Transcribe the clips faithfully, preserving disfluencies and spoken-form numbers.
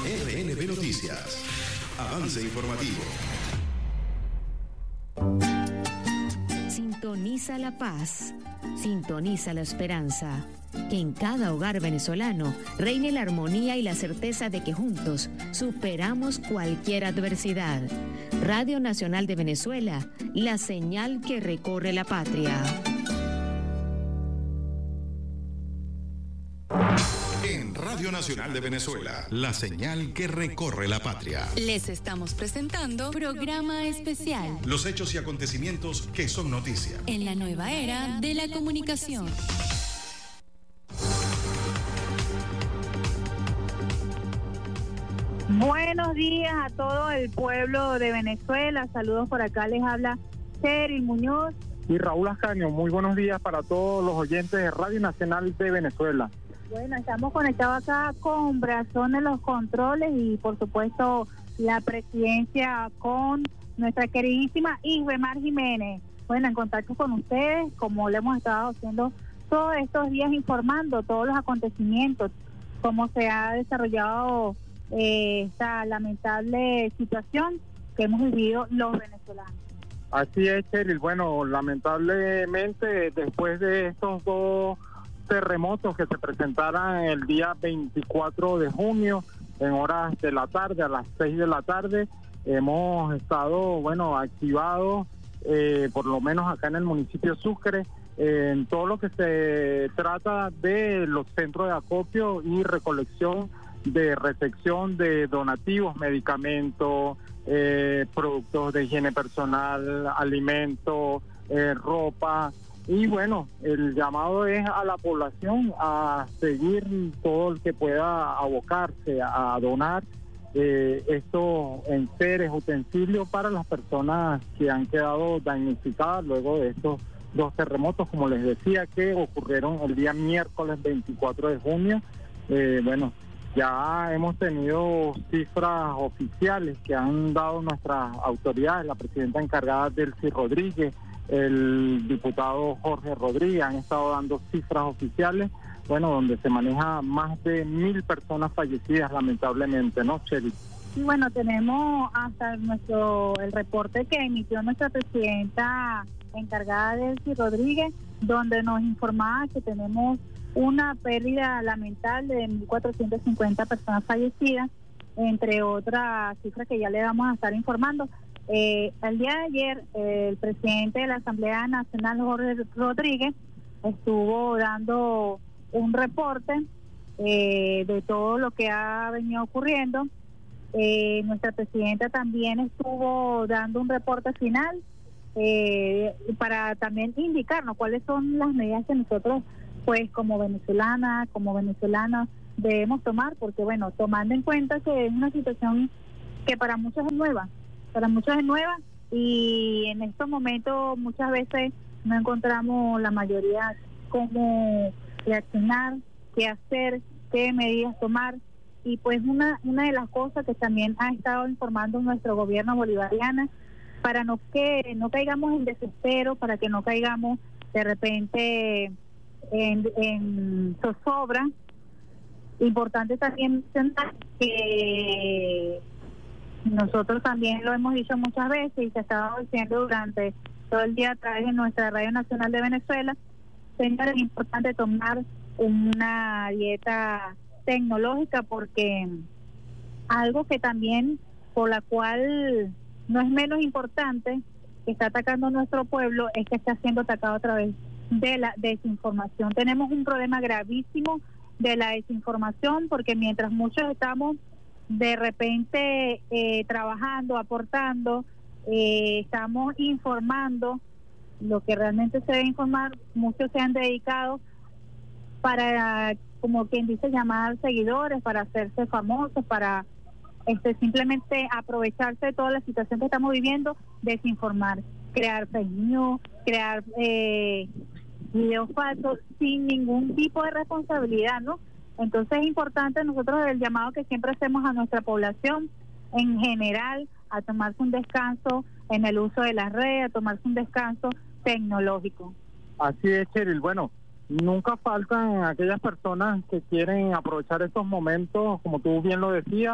R N B Noticias. Avance informativo. Sintoniza la paz, sintoniza la esperanza. Que en cada hogar venezolano reine la armonía y la certeza de que juntos superamos cualquier adversidad. Radio Nacional de Venezuela, la señal que recorre la patria. En Radio Nacional de Venezuela, la señal que recorre la patria. Les estamos presentando programa especial. Los hechos y acontecimientos que son noticia. En la nueva era de la comunicación. Buenos días a todo el pueblo de Venezuela. Saludos, por acá les habla Cheryl Muñoz y Raúl Ascaño. Muy buenos días para todos los oyentes de Radio Nacional de Venezuela. Bueno, estamos conectados acá con Brazón en los controles y por supuesto la presidencia con nuestra queridísima Isbemar Jiménez. Bueno, en contacto con ustedes, como le hemos estado haciendo todos estos días, informando todos los acontecimientos, cómo se ha desarrollado eh, esta lamentable situación que hemos vivido los venezolanos. Así es, Cheryl. Bueno, lamentablemente después de estos dos terremotos que se presentaran el día veinticuatro de junio en horas de la tarde, a las seis de la tarde, hemos estado, bueno, activados, eh, por lo menos acá en el municipio Sucre, eh, en todo lo que se trata de los centros de acopio y recolección de recepción de donativos, medicamentos, eh, productos de higiene personal, alimentos, eh, ropa. Y bueno, el llamado es a la población a seguir todo el que pueda abocarse a donar eh, estos enseres, utensilios para las personas que han quedado damnificadas luego de estos dos terremotos, como les decía, que ocurrieron el día miércoles veinticuatro de junio. Eh, bueno, ya hemos tenido cifras oficiales que han dado nuestras autoridades, la presidenta encargada Delcy Rodríguez, el diputado Jorge Rodríguez, han estado dando cifras oficiales, bueno, donde se maneja más de mil personas fallecidas, lamentablemente, ¿no, Chely? Y bueno, tenemos hasta nuestro el reporte que emitió nuestra presidenta encargada Delcy Rodríguez, donde nos informaba que tenemos una pérdida lamentable de mil cuatrocientas cincuenta personas fallecidas, entre otras cifras que ya le vamos a estar informando. Eh, el día de ayer, eh, el presidente de la Asamblea Nacional, Jorge Rodríguez, estuvo dando un reporte eh, de todo lo que ha venido ocurriendo. Eh, nuestra presidenta también estuvo dando un reporte final eh, para también indicarnos cuáles son las medidas que nosotros, pues como venezolana, como venezolana, debemos tomar, porque bueno, tomando en cuenta que es una situación que para muchos es nueva, para muchos es nueva y en estos momentos muchas veces no encontramos la mayoría cómo reaccionar, qué hacer, qué medidas tomar. Y pues una una de las cosas que también ha estado informando nuestro gobierno bolivariano, para no que no caigamos en desespero, para que no caigamos de repente en, en zozobra. Importante también mencionar que nosotros también lo hemos dicho muchas veces y se ha estado diciendo durante todo el día a través de nuestra Radio Nacional de Venezuela, señores, es importante tomar una dieta tecnológica, porque algo que también por la cual no es menos importante que está atacando a nuestro pueblo es que está siendo atacado a través de la desinformación. Tenemos un problema gravísimo de la desinformación, porque mientras muchos estamos de repente eh, trabajando, aportando, eh, estamos informando lo que realmente se debe informar, muchos se han dedicado para, como quien dice, llamar seguidores, para hacerse famosos, para este simplemente aprovecharse de toda la situación que estamos viviendo, desinformar, crear fake news, crear eh, videos falsos sin ningún tipo de responsabilidad, ¿no? Entonces es importante nosotros el llamado que siempre hacemos a nuestra población en general a tomarse un descanso en el uso de las redes, a tomarse un descanso tecnológico. Así es, Cheryl. Bueno, nunca faltan aquellas personas que quieren aprovechar estos momentos, como tú bien lo decías,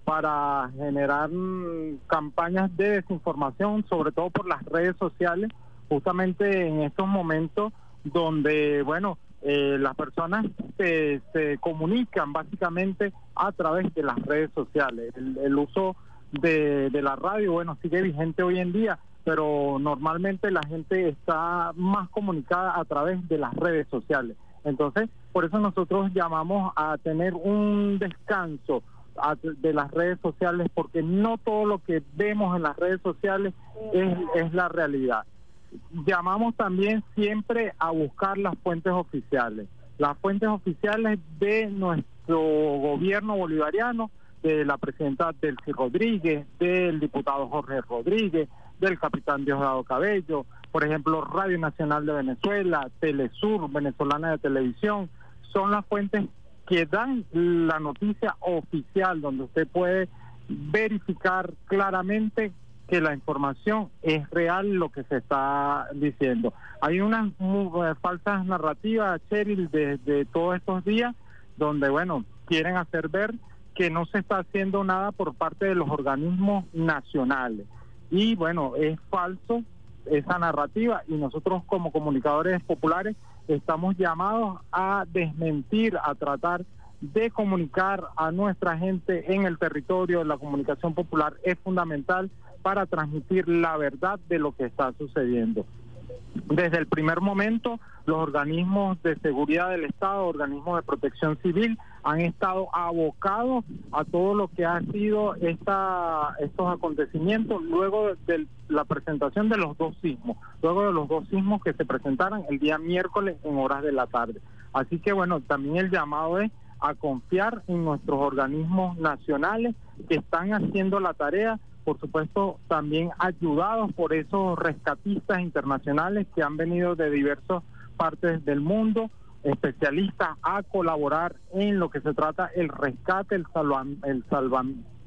para generar mm, campañas de desinformación, sobre todo por las redes sociales, justamente en estos momentos donde, bueno, eh, las personas se, se comunican básicamente a través de las redes sociales. El, el uso de, de la radio, bueno, sigue vigente hoy en día, pero normalmente la gente está más comunicada a través de las redes sociales. Entonces, por eso nosotros llamamos a tener un descanso de las redes sociales, porque no todo lo que vemos en las redes sociales es, es la realidad. Llamamos también siempre a buscar las fuentes oficiales, las fuentes oficiales de nuestro gobierno bolivariano, de la presidenta Delcy Rodríguez, del diputado Jorge Rodríguez, del capitán Diosdado Cabello, por ejemplo, Radio Nacional de Venezuela, Telesur, Venezolana de Televisión, son las fuentes que dan la noticia oficial, donde usted puede verificar claramente que la información es real lo que se está diciendo. Hay unas muy, eh, falsas narrativas, Cheryl, de, de todos estos días, donde, bueno, quieren hacer ver que no se está haciendo nada por parte de los organismos nacionales. Y, bueno, es falso esa narrativa, y nosotros como comunicadores populares estamos llamados a desmentir, a tratar de comunicar a nuestra gente en el territorio. La comunicación popular es fundamental para transmitir la verdad de lo que está sucediendo. Desde el primer momento, los organismos de seguridad del Estado, organismos de protección civil, han estado abocados a todo lo que ha sido esta, estos acontecimientos luego de la presentación de los dos sismos, luego de los dos sismos que se presentaron el día miércoles en horas de la tarde. Así que, bueno, también el llamado es a confiar en nuestros organismos nacionales que están haciendo la tarea, por supuesto también ayudados por esos rescatistas internacionales que han venido de diversas partes del mundo, especialistas a colaborar en lo que se trata el rescate, el salva, el salva,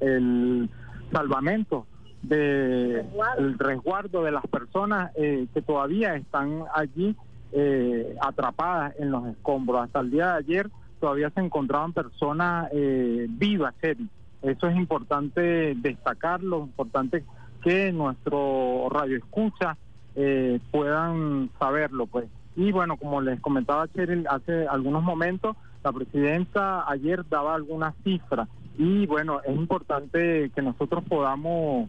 el salvamento de el resguardo de las personas eh, que todavía están allí eh, atrapadas en los escombros. Hasta el día de ayer todavía se encontraban personas eh, vivas, Cheri. Eso es importante destacarlo, importante que nuestro radio escucha eh, puedan saberlo, pues. Y bueno, como les comentaba Cheryl hace algunos momentos, la presidenta ayer daba algunas cifras, y bueno, es importante que nosotros podamos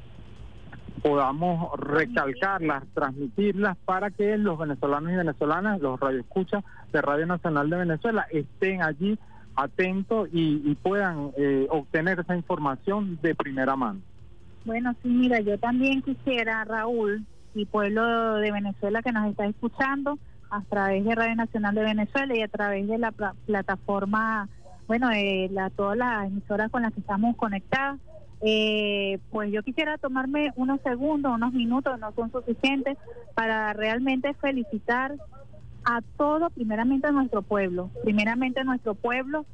podamos recalcarlas, transmitirlas, para que los venezolanos y venezolanas, los radioescuchas de Radio Nacional de Venezuela, estén allí atentos y, y puedan eh, obtener esa información de primera mano. Bueno, sí, mira, yo también quisiera, Raúl, y pueblo de Venezuela que nos está escuchando a través de Radio Nacional de Venezuela y a través de la pl- plataforma, bueno, de la, todas las emisoras con las que estamos conectadas, eh, pues yo quisiera tomarme unos segundos, unos minutos, no son suficientes, para realmente felicitar a todo, primeramente a nuestro pueblo, primeramente a nuestro pueblo,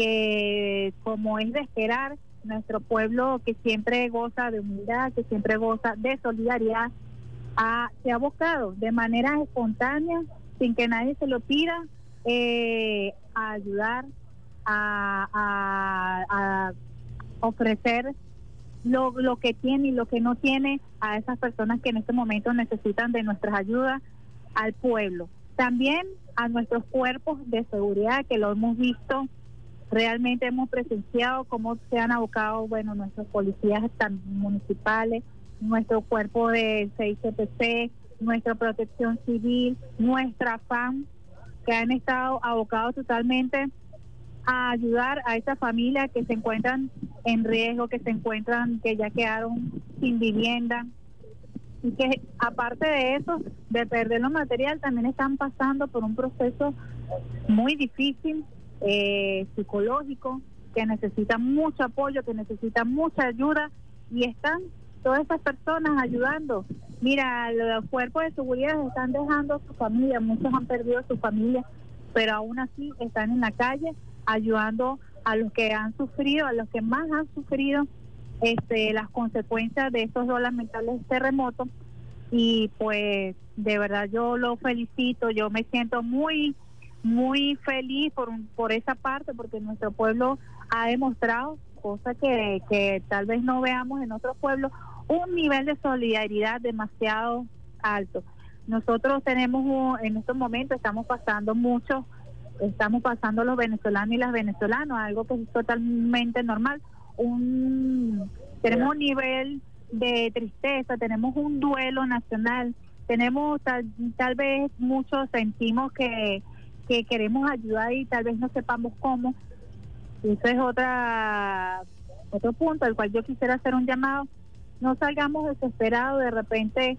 que como es de esperar, nuestro pueblo que siempre goza de humildad, que siempre goza de solidaridad, ha, se ha abocado de manera espontánea, sin que nadie se lo pida, eh, a ayudar, a, a, a ofrecer lo, lo que tiene y lo que no tiene a esas personas que en este momento necesitan de nuestras ayudas, al pueblo. También a nuestros cuerpos de seguridad, que lo hemos visto, realmente hemos presenciado cómo se han abocado, bueno, nuestros policías municipales, nuestro cuerpo de seis C P C, nuestra protección civil, nuestra F A M, que han estado abocados totalmente a ayudar a esa familia que se encuentran en riesgo, que se encuentran, que ya quedaron sin vivienda, y que aparte de eso, de perder lo material, también están pasando por un proceso muy difícil, eh, psicológico, que necesita mucho apoyo, que necesita mucha ayuda, y están todas esas personas ayudando. Mira, los cuerpos de seguridad están dejando a su familia, muchos han perdido a su familia, pero aún así están en la calle ayudando a los que han sufrido, a los que más han sufrido este las consecuencias de estos dos lamentables terremotos. Y pues de verdad yo lo felicito, yo me siento muy muy feliz por por esa parte, porque nuestro pueblo ha demostrado cosa que, que tal vez no veamos en otros pueblos, un nivel de solidaridad demasiado alto. Nosotros tenemos un, en estos momentos estamos pasando mucho, estamos pasando los venezolanos y las venezolanas, algo que es totalmente normal. Un, tenemos un nivel de tristeza, tenemos un duelo nacional, tenemos tal, tal vez muchos sentimos que, que queremos ayudar y tal vez no sepamos cómo. Eso es otra otro punto al cual yo quisiera hacer un llamado. No salgamos desesperados de repente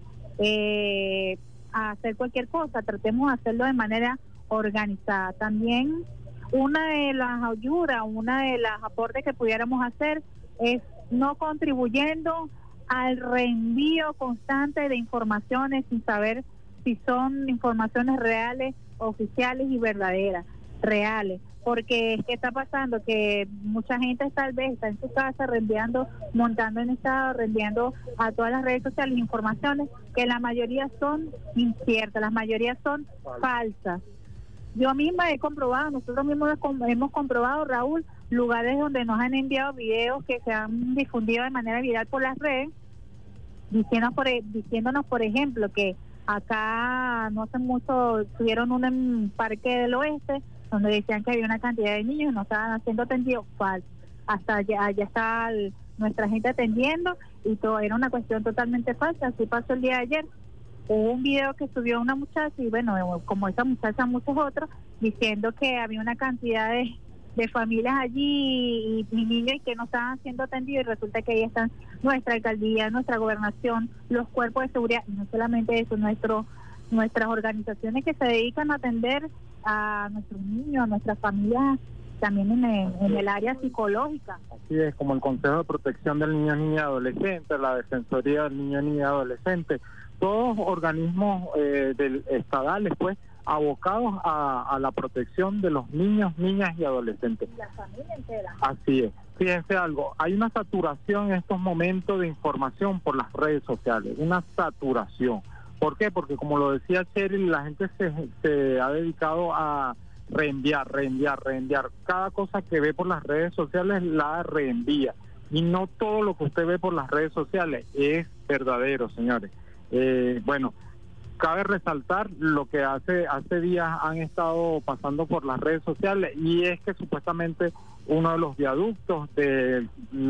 eh, a hacer cualquier cosa, tratemos de hacerlo de manera organizada. También una de las ayudas, una de las aportes que pudiéramos hacer es no contribuyendo al reenvío constante de informaciones sin saber si son informaciones reales, oficiales y verdaderas, reales. Porque ¿qué está pasando? Que mucha gente tal vez está en su casa reenviando, montando en estado, reenviando a todas las redes sociales informaciones que la mayoría son inciertas, las mayorías son falsas. Yo misma he comprobado, nosotros mismos hemos comprobado, Raúl, lugares donde nos han enviado videos que se han difundido de manera viral por las redes, diciéndonos por, diciéndonos, por ejemplo, que acá no hace mucho tuvieron un en Parque del Oeste, donde decían que había una cantidad de niños y no estaban haciendo atendido, falso. Hasta allá, allá está el, nuestra gente atendiendo y todo era una cuestión totalmente falsa. Así pasó el día de ayer. Hubo un video que subió una muchacha y bueno, como esa muchacha muchos otros, diciendo que había una cantidad de, de familias allí y, y niños que no estaban siendo atendidos y resulta que ahí están nuestra alcaldía, nuestra gobernación, los cuerpos de seguridad y no solamente eso, nuestro, nuestras organizaciones que se dedican a atender a nuestros niños, a nuestras familias también en el, en el área psicológica. Así es, como el Consejo de Protección del Niño, Niña y Adolescente, la Defensoría del Niño, Niña y Adolescente, todos organismos eh, del, estadales, pues, abocados a, a la protección de los niños, niñas y adolescentes. Y la familia entera. Así es. Fíjense algo, hay una saturación en estos momentos de información por las redes sociales, una saturación. ¿Por qué? Porque como lo decía Cheryl, la gente se, se ha dedicado a reenviar, reenviar, reenviar. Cada cosa que ve por las redes sociales la reenvía. Y no todo lo que usted ve por las redes sociales es verdadero, señores. Eh, bueno, cabe resaltar lo que hace hace días han estado pasando por las redes sociales y es que supuestamente uno de los viaductos de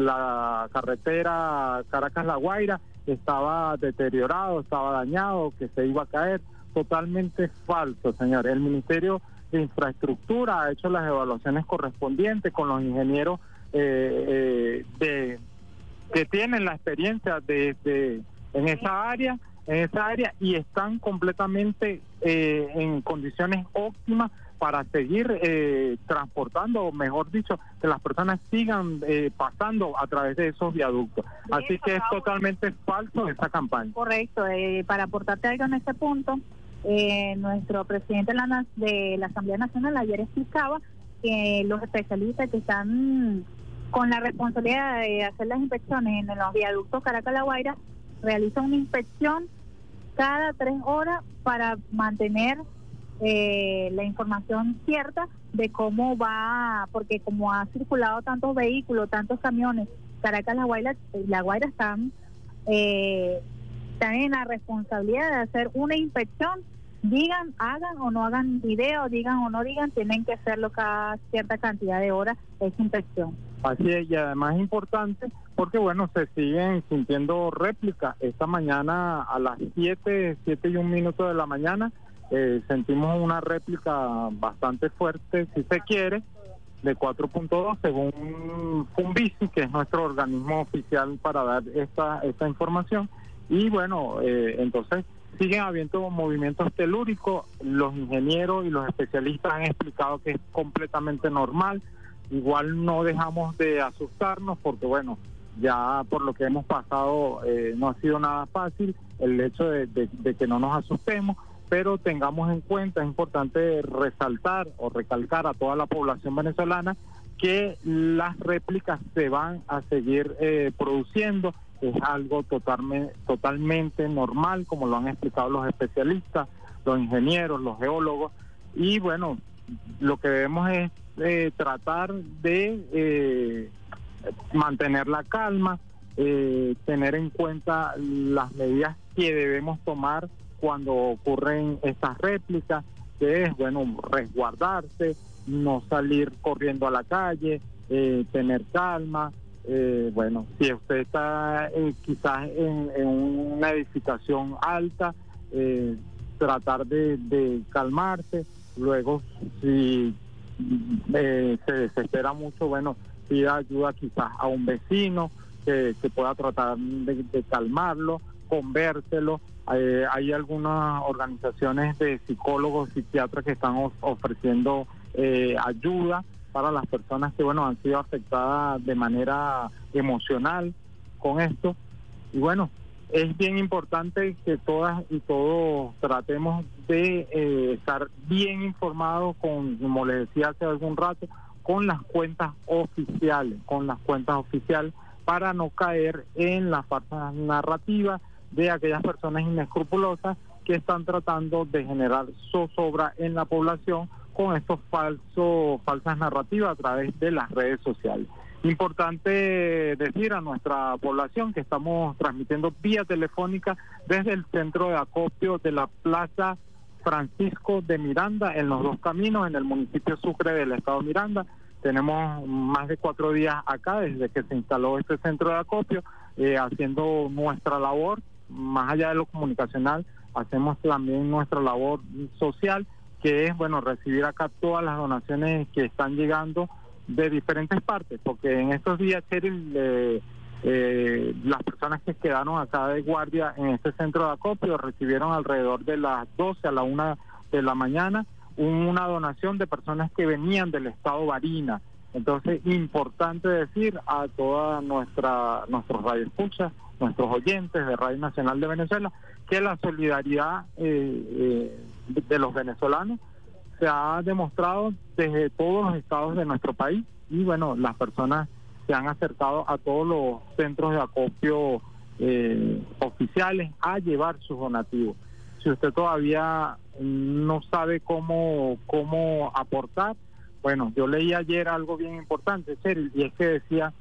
la carretera Caracas-La Guaira estaba deteriorado, estaba dañado, que se iba a caer. Totalmente falso, señores. El Ministerio de Infraestructura ha hecho las evaluaciones correspondientes con los ingenieros eh, eh, de, que tienen la experiencia de, de en esa área, en esa área y están completamente eh, en condiciones óptimas para seguir eh, transportando, o mejor dicho, que las personas sigan eh, pasando a través de esos viaductos. Bien, así que es totalmente falso esa campaña. Correcto. Eh, para aportarte algo en este punto, eh, nuestro presidente de la, de la Asamblea Nacional ayer explicaba que los especialistas que están con la responsabilidad de hacer las inspecciones en los viaductos Caracas-La Guaira realizan una inspección cada tres horas para mantener Eh, la información cierta de cómo va, porque como ha circulado tantos vehículos, tantos camiones, Caracas, La Guaira, La Guaira están, eh, están en la responsabilidad de hacer una inspección, digan, hagan o no hagan video, digan o no digan, tienen que hacerlo cada cierta cantidad de horas esa inspección. Así es, y además es importante porque bueno, se siguen sintiendo réplicas. Esta mañana a las siete, siete y un minuto de la mañana Eh, sentimos una réplica bastante fuerte, si se quiere, de cuatro punto dos según Funvici, que es nuestro organismo oficial para dar esta esta información. Y bueno, eh, entonces siguen habiendo movimientos telúricos. Los ingenieros y los especialistas han explicado que es completamente normal. Igual no dejamos de asustarnos porque bueno, ya por lo que hemos pasado eh, no ha sido nada fácil el hecho de, de, de que no nos asustemos. Pero tengamos en cuenta, es importante resaltar o recalcar a toda la población venezolana que las réplicas se van a seguir eh, produciendo, es algo totalmente, totalmente normal, como lo han explicado los especialistas, los ingenieros, los geólogos, y bueno, lo que debemos es eh, tratar de eh, mantener la calma, eh, tener en cuenta las medidas que debemos tomar cuando ocurren estas réplicas, que es, bueno, resguardarse, no salir corriendo a la calle, eh, tener calma. Eh, bueno, si usted está eh, quizás en, en una edificación alta, eh, tratar de, de calmarse. Luego, si eh, se desespera mucho, bueno, pida ayuda quizás a un vecino que, que pueda tratar de, de calmarlo, convérselo. Eh, hay algunas organizaciones de psicólogos, psiquiatras que están of- ofreciendo eh, ayuda para las personas que, bueno, han sido afectadas de manera emocional con esto. Y bueno, es bien importante que todas y todos tratemos de eh, estar bien informados, con, como les decía hace algún rato, con las cuentas oficiales, con las cuentas oficiales, para no caer en la falsa narrativa de aquellas personas inescrupulosas que están tratando de generar zozobra en la población con estos falsos, falsas narrativas a través de las redes sociales. Importante decir a nuestra población que estamos transmitiendo vía telefónica desde el centro de acopio de la Plaza Francisco de Miranda, en los Dos Caminos, en el municipio Sucre del estado Miranda. Tenemos más de cuatro días acá desde que se instaló este centro de acopio, eh, haciendo nuestra labor, más allá de lo comunicacional, hacemos también nuestra labor social, que es, bueno, recibir acá todas las donaciones que están llegando de diferentes partes, porque en estos días, Cheryl, eh, eh, las personas que quedaron acá de guardia en este centro de acopio recibieron alrededor de las doce a la una de la mañana una donación de personas que venían del estado Barinas. Entonces, importante decir a toda nuestra nuestros radioescuchas, nuestros oyentes de Radio Nacional de Venezuela, que la solidaridad eh, eh, de los venezolanos se ha demostrado desde todos los estados de nuestro país, y bueno, las personas se han acercado a todos los centros de acopio eh, oficiales a llevar sus donativos. Si usted todavía no sabe cómo, cómo aportar, bueno, yo leí ayer algo bien importante, Cheryl, y es que decía,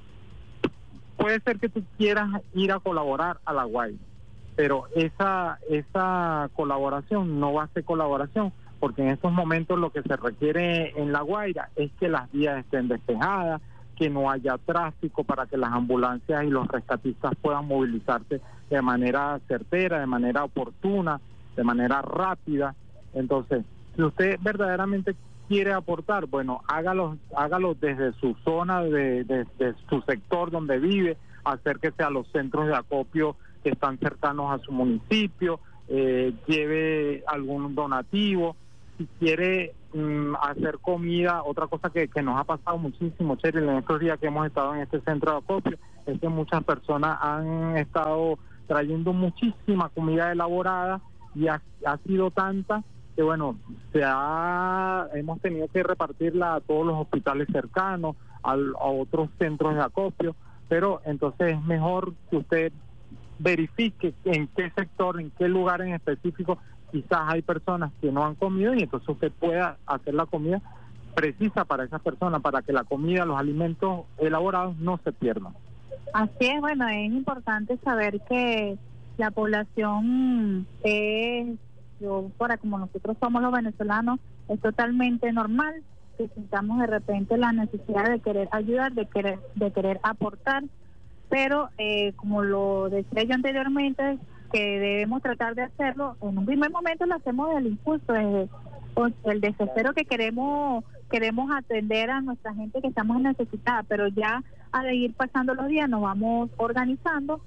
puede ser que tú quieras ir a colaborar a La Guaira, pero esa, esa colaboración no va a ser colaboración, porque en estos momentos lo que se requiere en La Guaira es que las vías estén despejadas, que no haya tráfico para que las ambulancias y los rescatistas puedan movilizarse de manera certera, de manera oportuna, de manera rápida. Entonces, si usted verdaderamente quiere aportar, bueno, hágalo, hágalo desde su zona, de, de, de su sector donde vive, acérquese a los centros de acopio que están cercanos a su municipio, eh, lleve algún donativo. Si quiere mm, hacer comida, otra cosa que, que nos ha pasado muchísimo, Cheryl, en estos días que hemos estado en este centro de acopio, es que muchas personas han estado trayendo muchísima comida elaborada, y ha, ha sido tanta que, bueno, se ha hemos tenido que repartirla a todos los hospitales cercanos, al, a otros centros de acopio, pero entonces es mejor que usted verifique en qué sector, en qué lugar en específico quizás hay personas que no han comido, y entonces usted pueda hacer la comida precisa para esas personas, para que la comida, los alimentos elaborados no se pierdan. Así es, bueno, es importante saber que la población es, yo, para como nosotros somos los venezolanos, es totalmente normal que sintamos de repente la necesidad de querer ayudar, de querer, de querer aportar, pero eh, como lo decía yo anteriormente, que debemos tratar de hacerlo, en un primer momento lo hacemos del impulso, desde el desespero que queremos queremos atender a nuestra gente que estamos necesitada, pero ya al ir pasando los días nos vamos organizando,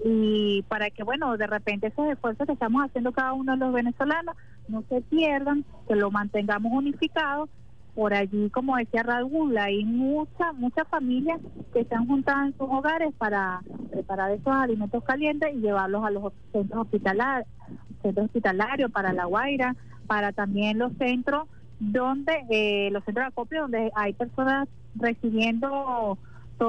y para que, bueno, de repente esos esfuerzos que estamos haciendo cada uno de los venezolanos no se pierdan, que lo mantengamos unificado. Por allí, como decía Raúl, hay muchas, muchas familias que están juntadas en sus hogares para preparar esos alimentos calientes y llevarlos a los centros hospitalarios, centros hospitalarios para La Guaira, para también los centros donde, eh, los centros de acopio donde hay personas recibiendo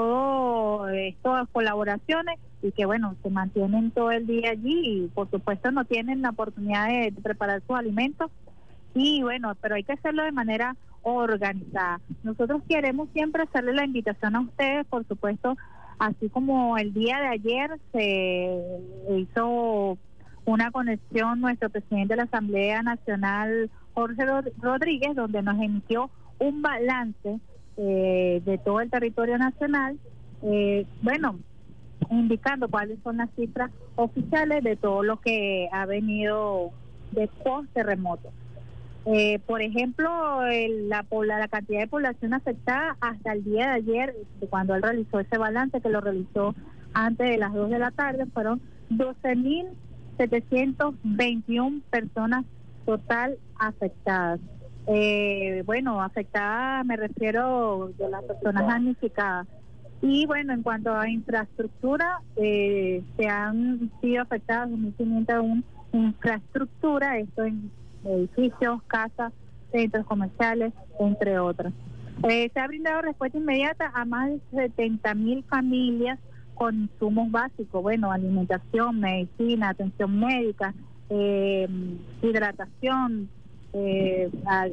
todo estas colaboraciones, y que, bueno, se mantienen todo el día allí y por supuesto no tienen la oportunidad de, de preparar sus alimentos. Y bueno, pero hay que hacerlo de manera organizada. Nosotros queremos siempre hacerle la invitación a ustedes, por supuesto, así como el día de ayer se hizo una conexión nuestro presidente de la Asamblea Nacional, Jorge Rodríguez, donde nos emitió un balance eh, de todo el territorio nacional, eh, bueno, indicando cuáles son las cifras oficiales de todo lo que ha venido de post-terremoto. Eh, por ejemplo, el, la, la cantidad de población afectada hasta el día de ayer, cuando él realizó ese balance, que lo realizó antes de las dos de la tarde, fueron doce mil setecientos veintiuna personas total afectadas. Eh, bueno, afectadas me refiero de las personas damnificadas. Y bueno, en cuanto a infraestructura, eh, se han sido afectadas dos mil quinientos uno infraestructura, esto en edificios, casas, centros comerciales, entre otros. Eh, se ha brindado respuesta inmediata a más de setenta mil familias con insumos básicos, bueno, alimentación, medicina, atención médica, eh, hidratación, eh,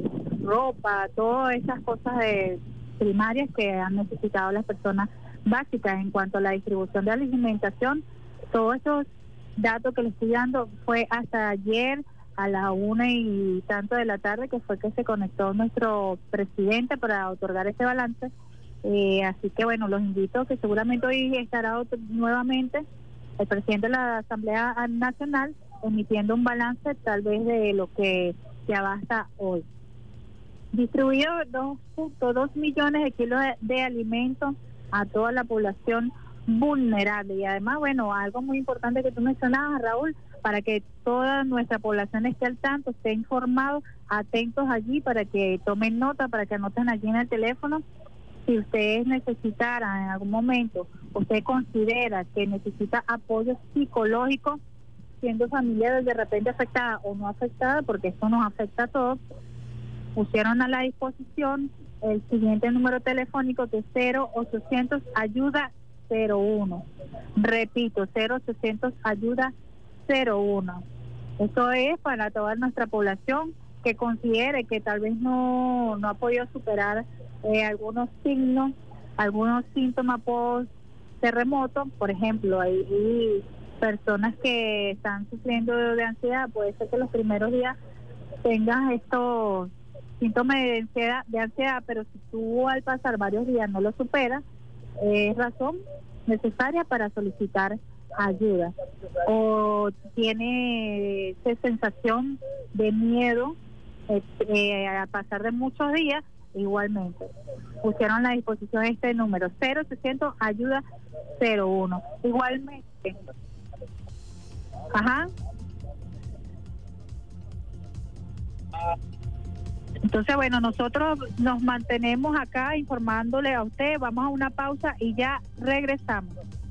ropa, todas esas cosas de primarias que han necesitado las personas básicas. En cuanto a la distribución de alimentación, todos esos datos que les estoy dando fue hasta ayer a las una y tanto de la tarde, que fue que se conectó nuestro presidente para otorgar ese balance. Eh, así que bueno, los invito, que seguramente hoy estará otro, nuevamente el presidente de la Asamblea Nacional emitiendo un balance tal vez de lo que se abasta hoy. Distribuido dos punto dos millones de kilos de, de alimentos a toda la población vulnerable. Y además, bueno, algo muy importante que tú mencionabas, Raúl, para que toda nuestra población esté al tanto, esté informado, atentos allí, para que tomen nota, para que anoten allí en el teléfono. Si ustedes necesitaran en algún momento, usted considera que necesita apoyo psicológico, siendo familia de repente afectada o no afectada, porque esto nos afecta a todos, pusieron a la disposición el siguiente número telefónico, que es cero ochocientos ayuda cero uno. Repito, cero ochocientos ayuda cero uno. Esto es para toda nuestra población que considere que tal vez no, no ha podido superar eh, algunos signos, algunos síntomas post terremoto. Por ejemplo, hay personas que están sufriendo de ansiedad. Puede ser que los primeros días tengas estos síntomas de ansiedad, de ansiedad, pero si tú al pasar varios días no lo superas, es eh, razón necesaria para solicitar ayuda. O tiene esa sensación de miedo eh, eh, a pasar de muchos días, igualmente pusieron a la disposición este número cero ochocientos ayuda cero uno. Igualmente, ajá. Entonces, bueno, nosotros nos mantenemos acá informándole a usted. Vamos a una pausa y ya regresamos.